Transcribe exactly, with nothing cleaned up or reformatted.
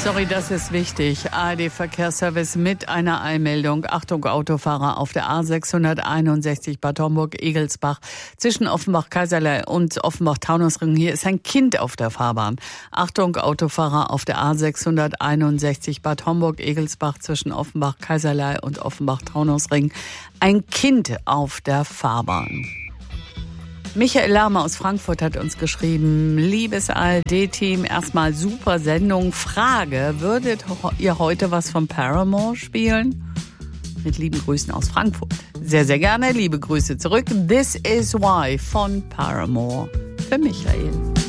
Sorry, das ist wichtig. A R D-Verkehrsservice mit einer Eilmeldung. Achtung, Autofahrer auf der A sechshunderteinundsechzig Bad Homburg-Egelsbach zwischen Offenbach-Kaiserlei und Offenbach-Taunusring. Hier ist ein Kind auf der Fahrbahn. Achtung, Autofahrer auf der A sechshunderteinundsechzig Bad Homburg-Egelsbach zwischen Offenbach-Kaiserlei und Offenbach-Taunusring. Ein Kind auf der Fahrbahn. Michael Lahme aus Frankfurt hat uns geschrieben, liebes A R D-Team, erstmal super Sendung. Frage, würdet ihr heute was von Paramore spielen? Mit lieben Grüßen aus Frankfurt. Sehr, sehr gerne, liebe Grüße zurück. This is Why von Paramore für Michael.